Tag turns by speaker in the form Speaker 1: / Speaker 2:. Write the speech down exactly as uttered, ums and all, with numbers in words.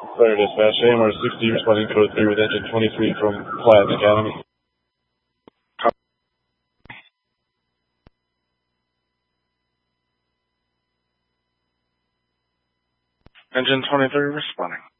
Speaker 1: Fire dispatch, A M R sixty responding code three with engine twenty-three from Platt Academy.
Speaker 2: Engine twenty-three responding.